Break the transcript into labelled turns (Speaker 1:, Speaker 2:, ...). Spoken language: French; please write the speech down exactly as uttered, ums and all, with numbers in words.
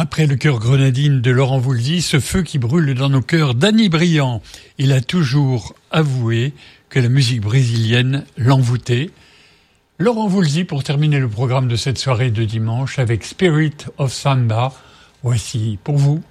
Speaker 1: Après le cœur grenadine de Laurent Voulzy, ce feu qui brûle dans nos cœurs d'Annie Briand, il a toujours avoué que la musique brésilienne l'envoûtait. Laurent Voulzy, pour terminer le programme de cette soirée de dimanche avec Spirit of Samba, voici pour vous